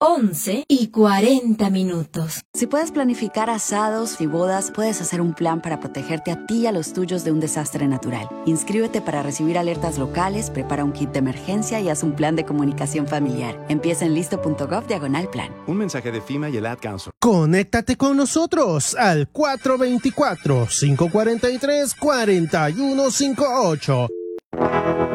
11:40. Si puedes planificar asados y bodas, puedes hacer un plan para protegerte a ti y a los tuyos de un desastre natural. Inscríbete para recibir alertas locales, prepara un kit de emergencia y haz un plan de comunicación familiar. Empieza en listo.gov/plan. Un mensaje de FEMA y el Ad Council. Conéctate con nosotros al 424-543-4158.